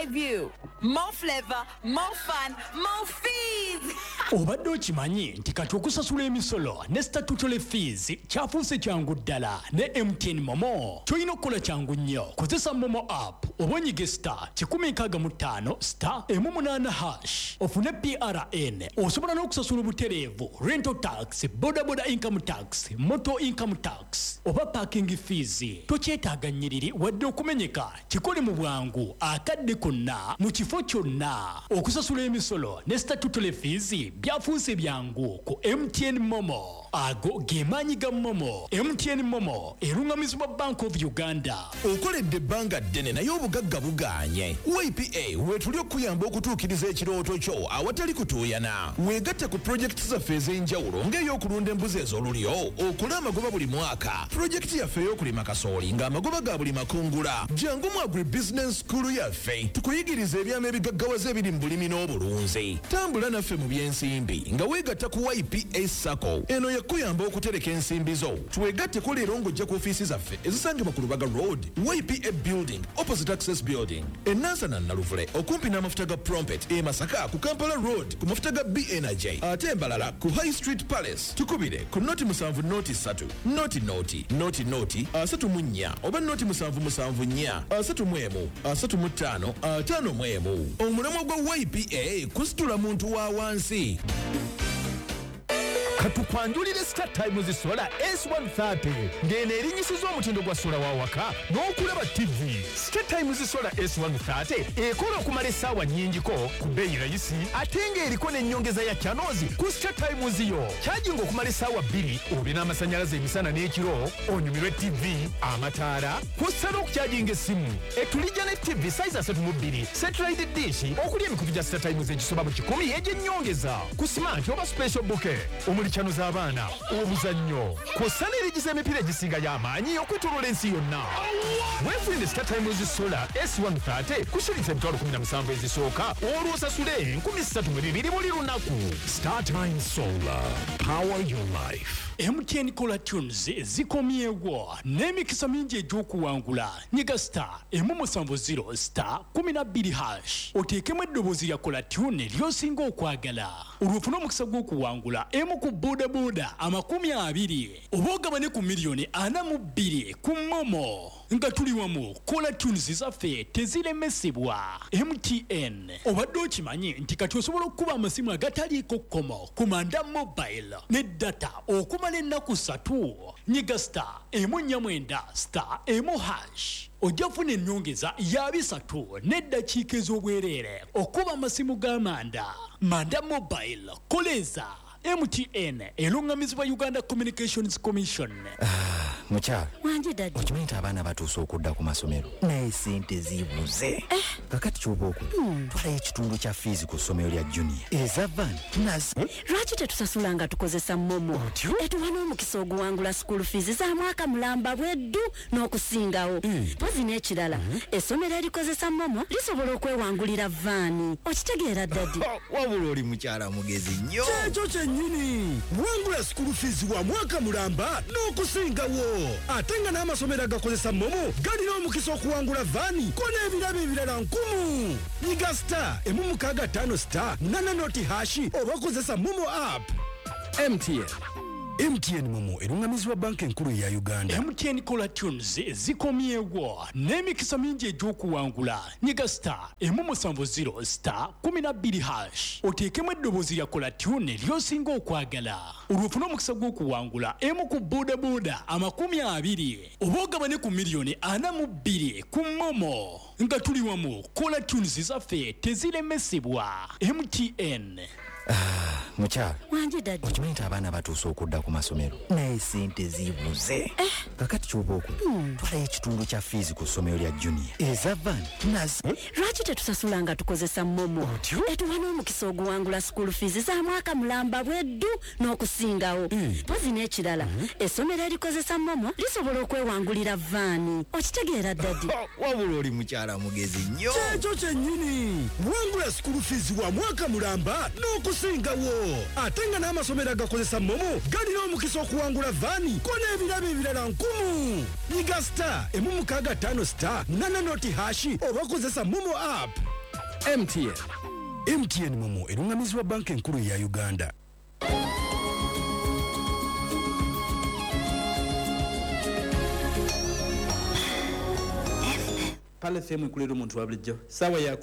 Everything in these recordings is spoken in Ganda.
Skyview. More flavor, more fun, more fees. Obadde okimanyi nti kati okusasula emisolo ne statutory fees kyafuuse kyangu ddala ne MTN Momo. Kyolina okukola kyangu nnyo. Kozesa Momo app oba onyige star 165 star 18#. Ofune PRN. Osobola n'okusasula obutereevu, rental tax, boda income tax, motor income tax oba parking fees. Tokyetaaga nnyiriri wadde okumenyeka. Kikole mu bwangu akadde konna mu kifo kyonna. Okusasula emisolo ne statutory fees byafuuse byangu ku MTN Momo. Ago gemaanyi ga Momo. MTN Momo erungamizibwa Bank of Uganda. Okoledde ebbanga ddene naye obugagga bugaanye. YPA wetuli okuyamba okutuukiriza ekirooto kyo awatali kutuuyana. Weegatte ku projekiti zaffe ez'enjawulo ng'ey'okulunda embuzi ez'olulyo, okole amagoba buli mwaka. Projekiti yaffe ey'okulima kasooli ng'amagoba ga buli makungula. Jangu mu agribusiness school yaffe tukuyigiriza ebyama ebigaggawaza ebiri mu bulimi n'obulunzi. Tambula naffe mu by'ensimbi nga weegatta ku YPA Sacco. Eno yakuyamba okutereka ensimbi zo. Twegatteko leero ng'ojja ku ofiisi zaffe ezisangibwa ku Lubaga Road, YPA Building, opposite Access Building, Nansana Naluvule, okumpi n'amafuta ga Prompet, Masaka ku Kampala Road, ku mafuta ga B-Energy, ate Mbalala ku High Street Palace. Tukubire ku noti 7 noti 3, noti 34 oba noti 774 35 51. Omulamwa gwa YPA kusitula muntu wa wansi. Katukwanjulire Star Times Solar S130 ngene erinyisiza omutindo gwa sola wa waka n'okulaba TV. Star Times Solar S130 ekola okumala essaawa nnyingiko ku bbeeyi rayisi ate ng'eriko n'ennyongeza ya channels ku Star Times yo. Charging okumala essaawa 2 obe n'amasannyalaze emisana n'ekiro, onyumirwe TV, amataala, kw'ossa n'okucharginga essimu. Etulijja ne TV size 32 satellite dish okuli emikutu gya Star Times egisoba mu 10 egy'ennyongeza ku smart oba special bouquet. Chano z'abaana obuzannyo kw'ossa n'erigiza emipiira egisinga y'amaanyi okwetooloola ensi yonna. Weefunire Star Times Solar S130 kushiriza emitwalo 17 ezisooka olw'osasule 3200 buli lunaku. Star Times Solar, power your life. MTN Cola Tunes zikomyewo n'emikisa mingi egy'okuwangula. Nyiga star 170 star 12#. Oteekemu eddoboozi lya Cola Tune ly'osinga okwagala. Olw'ofuna omukisa gw'okuwangula ku boda 20 oba ogabane ku miliyoni 42 ku Momo. Nga tuli wamu Cola Tunes zaffe teziremesebwa. MTN obadde okimanyi nti kati osobola okukuba amasimu agataliiko kkomo ku manda mobile ne data okumala ennaku 3. Nyiga star 149 star 1#. Ojja kufuna ennyongeza ya 3 n'eddakiika ez'obwereere okuba amasimu g'amanda. Manda mobile koleza. MTN elungamizibwa Uganda Communications Commission. Mukyala wanje dadi okimanyi nti abaana batuuse okudda ku masomero naye sente zibuze. Kakati ky'oba okola twalayo ekitundu kya fees ku ssomero lya junior eza van nazo. lwaki tetusasula nga tukozesa Momo? Etuwa n'omukisa oguwangula school fees za mwaka mulamba bweddu n'okusingawo. Pozi n'ekirala essomero erikozesa Momo lisobola okwewangulira vaani. Okitegeera dadi? Wabula oli mukyala mugezi nnyo. Ekyo kyennyini wangula school fees wa mwaka mulamba n'okusingawo. Ate nga n'amasomero agakozesa Momo galina omukisa okuwangula vaani ko n'ebirabo ebirala 1000. Nyiga star 165 star 8#. oba kozesa Momo app. MTN Momo erungamizibwa banka enkulu ya Uganda. MTN Cola Tunes zikomyewo n'emikisa mingi egy'okuwangula. Nyiga star 170 star 12#. Oteekemu eddoboozi lya Cola Tune ly'osinga okwagala. Olw'ofuna omukisa gw'okuwangula ku boda 20 oba ogabane ku miliyoni 42 ku Momo. Nga tuli wamu Cola Tunes zaffe teziremesebwa. MTN. Mukyala wanje dadi okimanyi nti abaana batuuse okudda ku masomero naye sente zibuze. Kakati ky'oba okola twalayo ekitundu kya fees ku ssomero lya junior eza van nazo. lwaki tetusasula nga tukozesa Momo? Etuwa n'omukisa oguwangula school fees za mwaka mulamba bweddu n'okusingawo. Pozi n'ekirala essomero erikozesa Momo lisobola okwewangulira vaani. Okitegeera dadi? Wabula oli mukyala mugezi nnyo. Ekyo kyennyini wangula school fees wa mwaka mulamba n'okusingawo. Ate nga n'amasomero agakozesa Momo galina omukisa okuwangula vaani ko n'ebirabo ebirala 1000. Nyiga star 165 star 8#. oba kozesa Momo app. MTN Momo erungamizibwa banka enkulu ya Uganda. Pale FM kulera omuntu wabulijjo sawa ya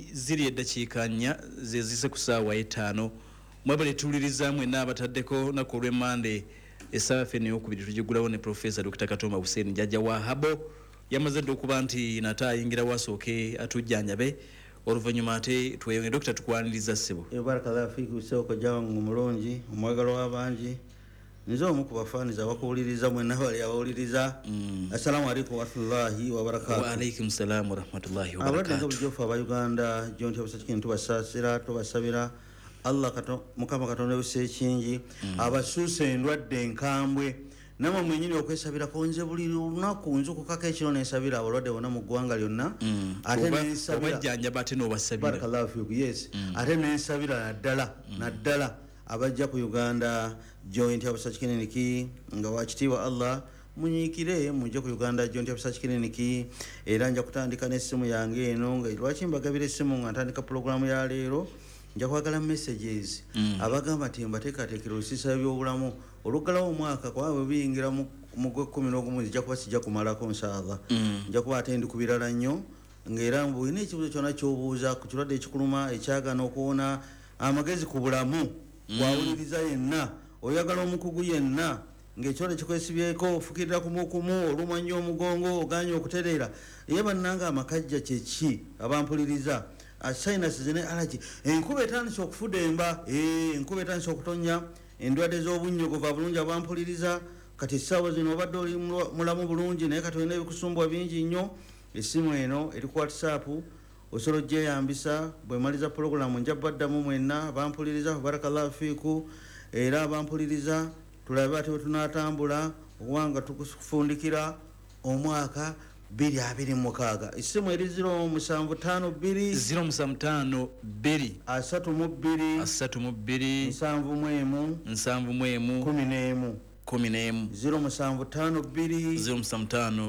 2:04 zezise ku sawa 5 mwabale tuliriza mwe n'abataddeko nakolwe Monday esawa fene okubiri tujigulawo ne Professor Dr. Katoma Hussein Jajja wa Habo yamaze okuba nti nata yingira wasooke atujjanjabe oluvanyuma ate tweyonge Dr. tukwaniriza ssebo barakallahu fiku soko jangu mulungi omwagalo wabanji nzo omukubafaniza bakuwuliriza mwe nabali abawuliriza assalamu alaykum wa rahmatullahi wa barakatuh. Wa alaykum salam wa rahmatullahi wa barakatuh. Abadde jofa aba Uganda jonti abasachikini tubasasira tubasabira Allah mukama katonda wese kingi abasuse endwadde enkambwe namwe mwenyini okwesabira konze buli lunaku nzo kukaka ekiro nesabira abalwadde bona mu ggwanga lyonna ate nesabira obajjanja bate no basabira barakallahu fiku yes ate nesabira naddala abajja ku Uganda joint research clinic nga wakitiibwa Allah munyikire mujja ku Uganda joint research clinic era nja kutandika n'essimu yange eno nga lwaki mbagabira essimu nga ntandika program ya leero nja kwagala messages abagamba ati mbateekateekera olusiisa by'obulamu olugalawo omwaka kwawe biyingira mu gwe 11 nja kuba sijja kumalako inshallah nja kuba ate ndi ku birala nnyo ng'era mbulina ekibuzo kyonna ky'obuuza ku kirwadde ekikuluma ekyagana okuwona amagezi ku bulamu bwawuliriza yenna oyagala omukugu yenna ng'ekirwadde kikwesibyeko ofukirira kumukumu olumwa nnyo omugongo oganye okutereera ye bannanga amakajja kyeki abampuliriza sinus zine allergy enkuba etandise okufudemba enkuba etandise okutonya endwadde z'obunyogovu abulungi abampuliriza kati essaawa zino obadde oli mulamu bulungi naye kati olina ebikusumbwa bingi nnyo essimu eno eri ku WhatsApp osobola ogyeyambisa bwemaliza pulogulamu nja baddamu mwenna bampuliriza barakallahu fiiku era abampuliriza tulabe ate wetunatambula okuwanga tukufundikira omwaka 2026 essimu eri 0752 32 71 11 0752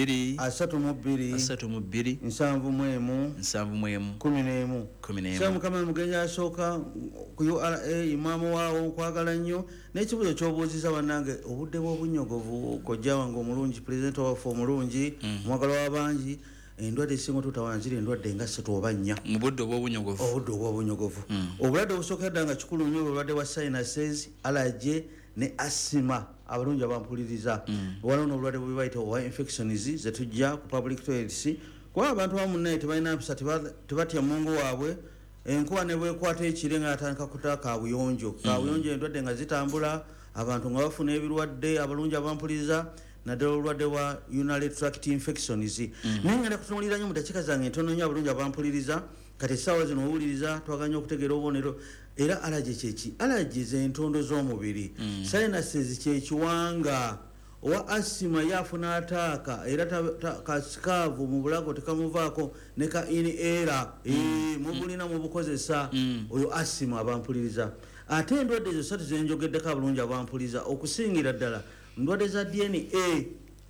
Mukama mugenya asooka ku URA imamu waawo kwagala nnyo n'ekibuzo ky'obuuziza bannange obudde bw'obunyogovu kojja wange omulungi president waffe omulungi mwagalo w'abangi endwadde esinga tutawanzira endwadde nga 3 oba 4 mu budde obw'obunyogovu obulwadde obusookedda nga kikulu nnyo obulwadde bwa sinuses allergy ne asima abalungi abampuliriza waliwo n'obulwadde bwe bayita owa infections zetujja ku public toilets kuba abantu bamu naye tebalina mpisa tebatya mungu waabwe enkuba ne bwekwata ekire nga atandika kuta kabuyonjo endwadde nga zitambula abantu nga bafuna ebirwadde abalungi abampuliriza naddala olwadde wa urinary tract infections naye ngenda kutunuulira nnyo mu dakiika zange entono nnyo abalungi abampuliriza kati essaawa zino owuliriza twaganya okutegeera obubonero era allergy kyeki allergy z'entondo z'omubiri sinuses kyekiwanga owa asima yafuna ataaka era kasikaavu mu bulago tekamuvaako ne ka inera mubulina mubukozesa oyo asima abampuliriza ate endwadde ezo 3 zenjogeddeko abulungi abampuliriza okusingira ddala ndwadde za DNA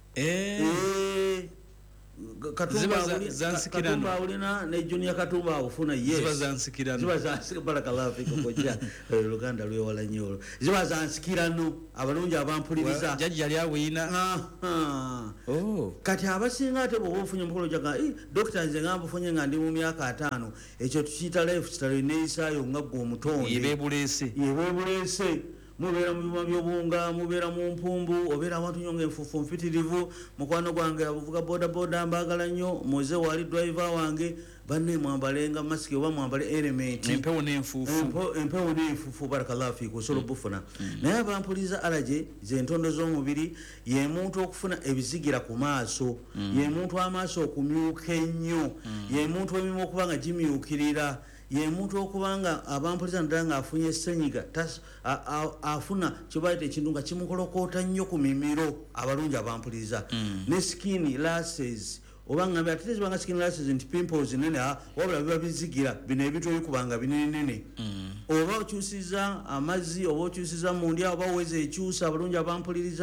Katumba ulina ne Junior Katumba ufuna ziba zansikirano barakallahu fikum koja Luganda lwe wala nyolo ziba zansikirano abalungi abampuliriza jaji yali awina kati abasinga ate bofunye mukolo jaga doctor nze ngambo funye nga ndi mu myaka 5 ekyo tukiyita lifestyle neisayo ngaggo omutonde yebebulese mubera mu bima byobunga mubera mu mpumbu obera abantu nyonge enfufu mpitirivu mukwano gwange abuvuga boda mbagala nnyo moze wali driver wange banne mwambalenga maski oba mwambale element empewo n'enfufu barakallahu fiku solo bufuna naye abampuliza allergy zentondo z'omubiri ye muntu okufuna ebizigira ku maaso ye muntu amaaso okumyuka ennyo ye muntu emimu okubanga gimyukirira ye muntu okubanga abampuliza ndanga nga afunye senyiga afuna kibaite ekintu nga kimukolokota nnyo ku mimiro abalungi abampuliza ne skin lashes obanga byateze banga skin lashes and pimples nene wabula biba bizigira bino ebintu ebikubanga binene oba okyusiza amazzi oba okyusiza mundi oba weze ekyusa abalungi abampuliriza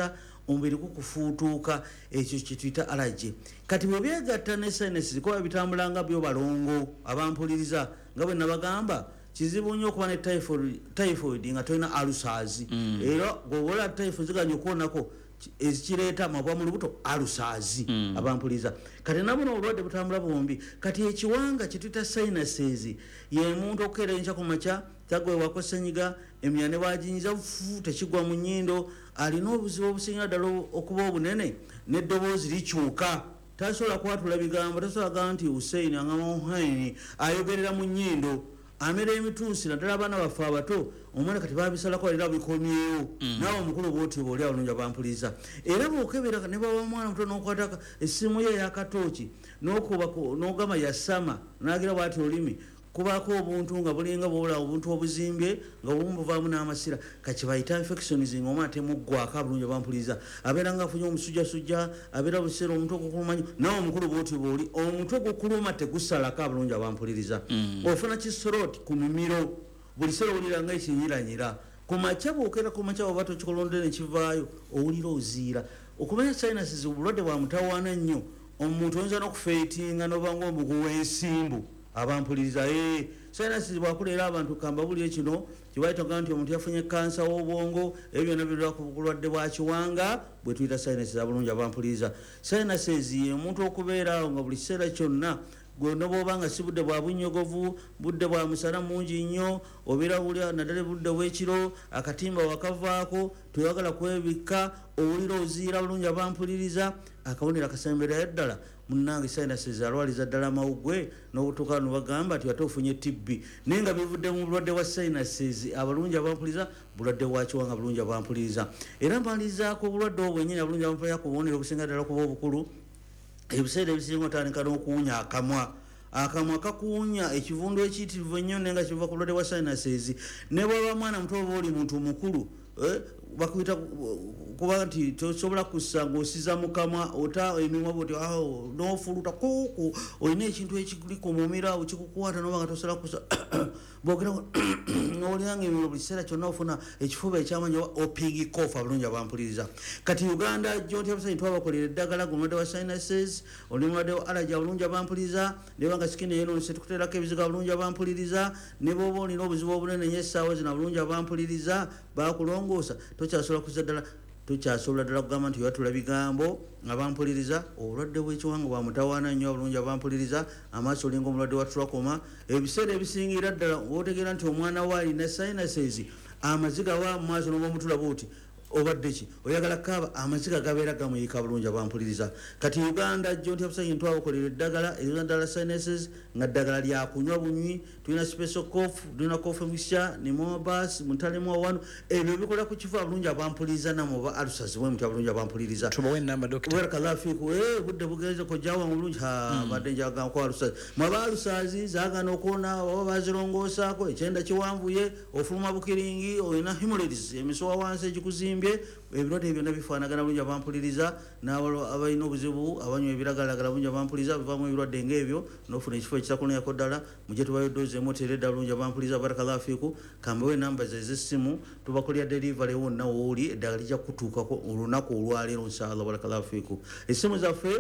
omubiri gukufuutuuka, ekyo kyetuyita allergy. Kati bwe byegatta ne sinuses kuba bitambulanga byo balongo abampuliriza nga bwe nabagamba kizibu nnyo okuba ne typhoid nga tolina ulcers. Era bw'obola typhoid ziganya okuwonako ezikireeta amabwa mu lubuto ulcers abampuliriza. Kati nabuno obulwadde butambula bombi. Kati ekiwanga kyetuyita sinuses ye muntu okukeera enkya ku makya tagwewako senyiga emya ne bwagiyinza tekigwa mu nnyindo, alina obuzibu obusinga ddala okuba obunene n'eddoboozi likyuka, tasobola kwatula bigambo, tasobola gamba nti Hussein angamahaini ayogerera mu nnyindo, amera emituusi naddala abaana baffe abato omwana kati babisalako era bikomyewo. Naawe omukulu bwoti oba oli abalungi abampuliriza. Era bw'okebera ne baba omwana muto n'okwata essimu ye ey'akatooki n'okubako n'ogamba yasama n'agira bw'ati olimi kubaako obuntu nga bulinga bwola obuntu obuzimbye nga bumuvaamu n'amasira kati bayita infections ng'omwana temuggwako abulungi abampuliriza. Abeera nga afunye omusujjasujja, abeera buseera omutwe ogukuluma nnyo. Naawe omukulu bw'oti bw'oli omutwe gukuluma tegusalako abulungi abampuliriza. Ofuna kisorooti ku mimiro, buli seera owulira nga ekinyiranyira. Ku makya bw'okeera ku makya oba tokikolonde ne kivaayo owulira oziira. Okumanya sinuses obulwadde bwa mutawaana nnyo. Omuntu oyinza n'okufeetinga n'oba ng'omugu w'ensimbu abampuliriza. Sinuses bwakula era abantu kamba buli ekino kibayitaga nti omuntu yafunye kansa w'obwongo, ebyo byonna birwa ku bulwadde bwa kiwanga bwe tuyita sinuses abulungi abampuliriza. Sinuses ye omuntu okubeera nga buli kiseera kyonna gwonna bw'oba nga si budde bwa bunnyogovu, budde bwa musana mungi nnyo, obeera wulya naddala budde bw'ekiro akatimba wakavaako toyagala kwebikka, owulira oziira bulungi abampuliriza. Akabonero akasemberayo ddala munnange sinuses alwaliza ddala amawuggwe n'obutuuka bagamba nti ate ofunye TB naye nga bivudde mu bulwadde bwa sinuses abalungi abampuliriza, bulwadde bwa kiwanga bulungi abampuliriza. Era mpalirizaako obulwadde obwo bwennyini abulungi abampuliriza ku bubonero obusinga ddala kuba obukulu. Ebiseera ebisinga otandika n'okuwunya akamwa, akamwa kakuwunya ekivundu ekiyitirivu ennyo naye nga kiva ku bulwadde bwa sinuses. Ne bw'oba mwana muto oba oli muntu mukulu bakuyita kuba nti tosobola kussa ng'osiza mu kamwa ota emimwa bwoti n'ofuluta kuku olina ekintu ekikuli ku mumira kikukwata noba nga tosobola kussa bwogera n'olina ng'emiro buli kiseera kyonna ofuna ekifuba ekyamanyi oba oping cough abulungi abampuliriza. Kati Uganda Joint Health Center twabakolera eddagala ku mulwadde wa sinuses, oli mulwadde wa allergy abulungi abampuliriza, ne banga sikini yeeyononese tukuteerako ebizigo abulungi abampuliriza, ne bw'oba olina obuzibu obunene nnyo essaawa zino abulungi abampuliriza bakulongoosa tokyasobola kuzza ddala tukyasobola ddala kugamba nti yatula bigambo abampuliriza. Obulwadde bw'ekiwanga bwa mutawaana nnyo abulungi abampuliriza, amaaso olinga omulwadde wa trachoma. Ebiseera ebisingira ddala otegeera nti omwana we alina sinuses amaziga wa mu maaso n'oba omutula bwoti obadde ki oyagala kaaba amaziga gabeera gamuyika bulungi abampuliriza. Kati Uganda Joint Health Center twabakolera eddagala eriza ddala sinuses nga ddagala lya kunywa bunywi, tulina special cough, tulina cough mixture, Nimobas, Mutalemu wano, ebyo bikola ku kifo abulungi abampuliriza namwe oba ulcers bwe muti abulungi abampuliriza. Tubawe namba doctor. Werakalafiku budde bugenze kujjawa mu bulungi badde njaga ko ulcers. Mwaba ulcers zaagana okuona oba bazirongoosaako ekyenda kiwanvuye ofuluma bukiringi olina hemorrhoids emiswa wansi ekikuzimbye. Ebirwadde byonna bifaanagana bulungi abampuliriza n'abalina obuzibu abanywa ebiragalagala bulungi abampuliriza bivaamu ebirwadde ng'ebyo n'ofuna ekifo ekitakuloneyako ddala mujje tubayo doozi emu oteeredda bulungi abampuliriza. Barakallahu fiiku kambewo enamba z'essimu tubakolera delivery wonna wooli eddagala lijja kutuukako olunaku olwaleero inshallah. Barakallahu fiiku. Essimu zaffe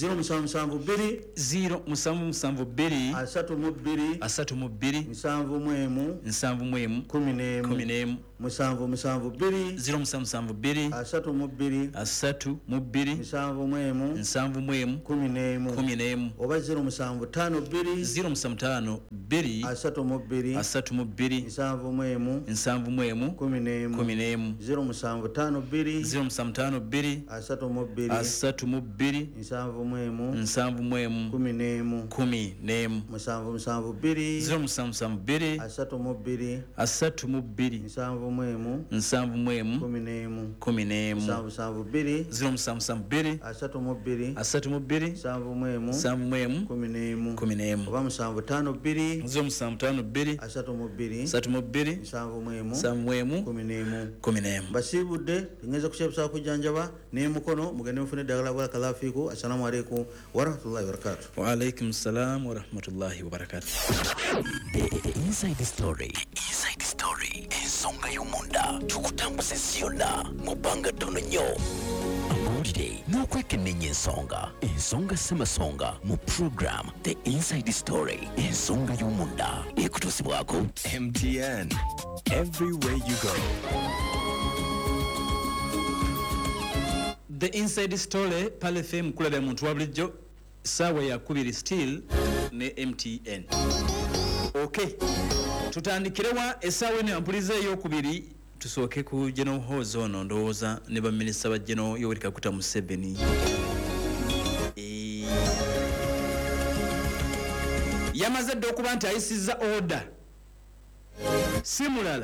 0772 0772 32 32 71 71 11 0772 0772 32 32 71 11 oba 0752 0752 32 32 71 71 11 0752 0752 32 71 11 0772 32 71 basibudde ngeze kukyebisa kujjanjaba n'emukono mugende mufune eddagala. Barakallahu fiiku. Assalamu alaikum warahmatullahi wabarakatuh. Wa alaikum salam warahmatullahi wabarakatuh. Inside Story. Inside Story. Ensonga y'omunda tukutambuza ziyonna mu bbanga ttono nnyo. amawulire n'okwekennenya ensonga ssemasonga mu program The Inside Story, ensonga y'omunda ekutuusibwako MTN, everywhere you go. The Inside Story pale FM kulabya muntu wa bulijjo sawa ya 2 still ne MTN. Okay, tutandikirewa esawa ne ampulize ey'okubiri tusooke ku General Hall ono ndowooza ne baminisita ba General Yoweri Kaguta Museveni. Yamaze dda okuba nti ayisizza order si mulala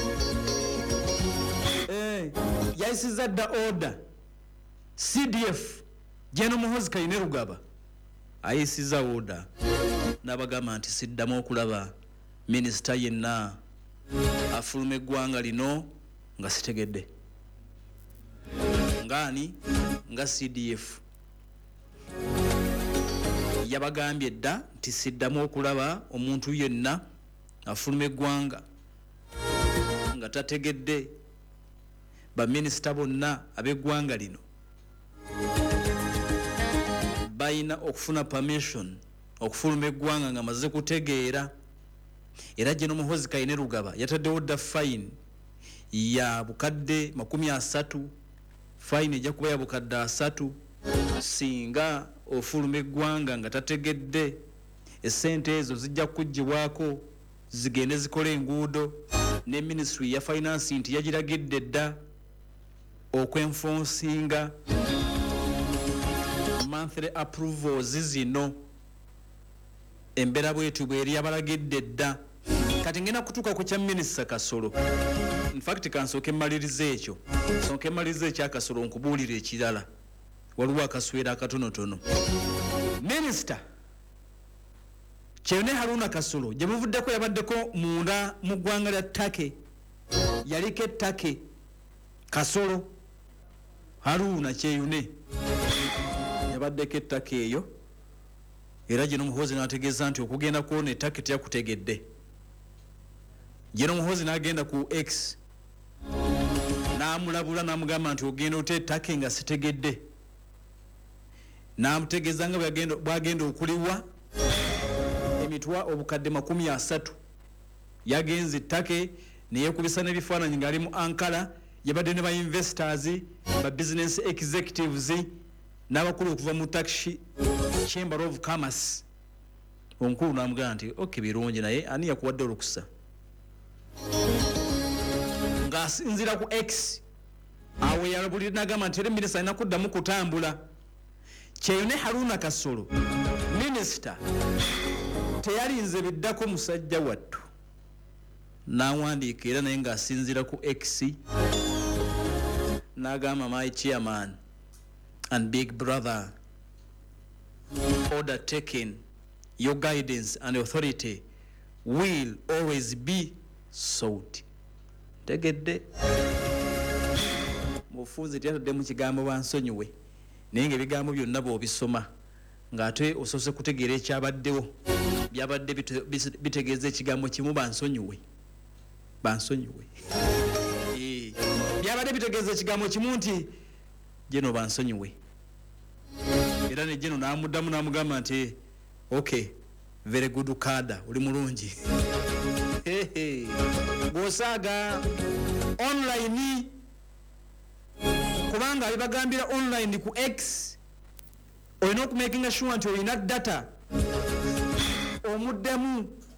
yayisizza dda order CDF General Muhoozi Kainerugaba ayisizza order n'abagamba nti siddamu okulaba minisita yenna afuluma eggwanga lino nga sitegedde ngaani nga CDF yabagambye dda nti siddamu okulaba omuntu yenna afuluma eggwanga nga tategedde baminisita bonna ab'eggwanga lino bayina okufuna permission okufuluma eggwanga nga maze kutegeera. Era General Muhoozi Kainerugaba yataddewo dda fine ya bukadde 30, fine ejja kuba ya bukadde 3 singa ofuluma eggwanga nga tategedde. Essente ezo zijja kuggyibwako zigende zikola enguudo, ne Ministry ya Finance nti yagiragidde dda okwenfonsinga monthly approvals zino. Embeera bwetu bweri abalagidde dda. Kati ngenda kutuuka ku kya Minisita Kasolo. In fact kansooke mmalirize ekyo. Sooke mmalirize ekyakasolo nkubuulira ekirala. Waliwo akaswera akatonotono. Minisita Kyene Haruna Kasolo gye muvuddeko yabaddeko munda mu ggwanga lya Take. Yaliko ettake Kasolo Haruna Kyeyune yabaddeko ettake eyo. Era General Muhoozi n'ategeeza nti okugenda kwona ettake teyakutegedde. General Muhoozi n'agenda ku X n'amulabula n'amugamba nti ogenda ote ettake nga sitegedde. N'amutegeeza nga bwagenda okuliwa emitwa obukadde 30. Yagenze ettake neyekubisa n'ebifaananyi ng'ali mu Ankara. Yabadde ne ba investors, ba business executives n'abakulu okuva mu taxi Chamber of Commerce. Onkulu n'amugamba nti okay birungi naye ani yakuwadde olukusa? Ng'asinziira ku X awo yalabulira n'agamba nti minisita alina kuddamu kutambula. Kyeyune Haruna Kasolo minisita teyalinze biddako musajja wattu n'awandiika era naye ng'asinziira ku X n'agamba my chairman and big brother, order taken, your guidance and authority will always be sought. Tegedde mufunzi tyatadde mu kigambo bansonyiwe naye ng'ebigambo byonna bw'obisoma ng'ate osoose kutegeera ekyabaddewo byabadde bitegeeza ekigambo kimu bansonyiwe byabadde bitegeeza ekigambo kimu nti Jeno bansonyiwe. Era ne Jeno n'amuddamu n'amugamba nti okay very good kada oli mulungi. Gw'osaaga online kubanga abibagambira online ku X olina okumakinga sure nti olina data omuddemu